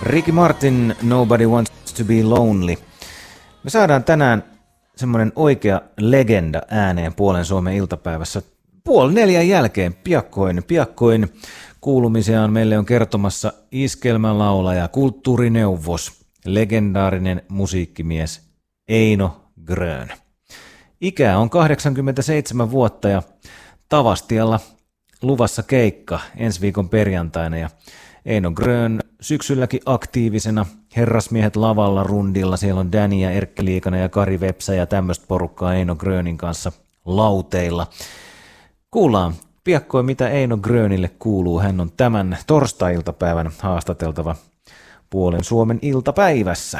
Ricky Martin, Nobody Wants to be Lonely. Me saadaan tänään semmoinen oikea legenda ääneen Puolen Suomen iltapäivässä 3:30 jälkeen. Piakkoin kuulumisiaan meille on kertomassa iskelmälaulaja, kulttuurineuvos, legendaarinen musiikkimies Eino Grön. Ikää on 87 vuotta ja Tavastialla luvassa keikka ensi viikon perjantaina ja Eino Grön syksylläkin aktiivisena, herrasmiehet lavalla rundilla, siellä on Danny ja Erkki Liikanen ja Kari Vepsä ja tämmöistä porukkaa Eino Grönin kanssa lauteilla. Kuullaan piakkoin mitä Eino Grönille kuuluu, hän on tämän torstai-iltapäivän haastateltava Puolen Suomen iltapäivässä.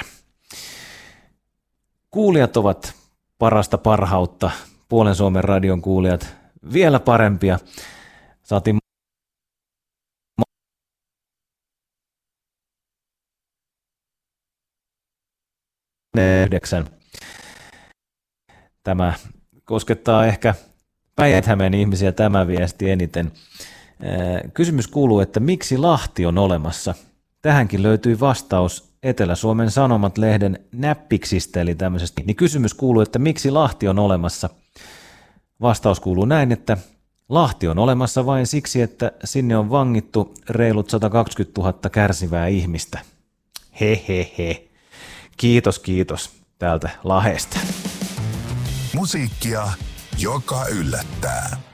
Kuulijat ovat parasta parhautta, Puolen Suomen radion kuulijat vielä parempia. Saatiin Tämä koskettaa ehkä Päijät-Hämeen ihmisiä tämä viesti eniten. Kysymys kuuluu, että miksi Lahti on olemassa? Tähänkin löytyi vastaus Etelä-Suomen Sanomat-lehden näppiksistä, eli tämmöisestä. Niin kysymys kuuluu, että miksi Lahti on olemassa? Vastaus kuuluu näin, että Lahti on olemassa vain siksi, että sinne on vangittu reilut 120 000 kärsivää ihmistä. Hehehe. Kiitos täältä Lahdesta. Musiikkia, joka yllättää.